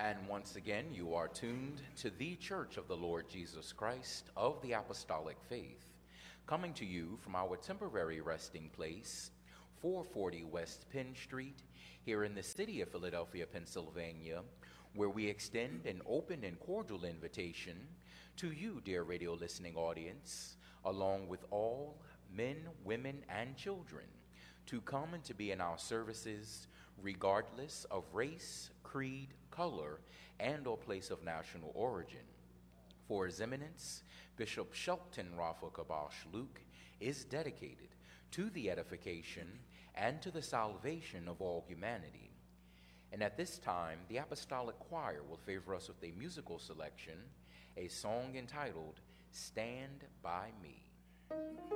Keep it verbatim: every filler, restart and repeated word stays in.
And once again, you are tuned to the Church of the Lord Jesus Christ of the Apostolic Faith, coming to you from our temporary resting place, four forty West Penn Street, here in the city of Philadelphia, Pennsylvania, where we extend an open and cordial invitation to you, dear radio listening audience, along with all men, women, and children, to come and to be in our services regardless of race, creed, color, and or place of national origin. For His Eminence, Bishop Shelton Rafa Kabash Luke is dedicated to the edification and to the salvation of all humanity. And at this time, the Apostolic Choir will favor us with a musical selection, a song entitled, Stand By Me.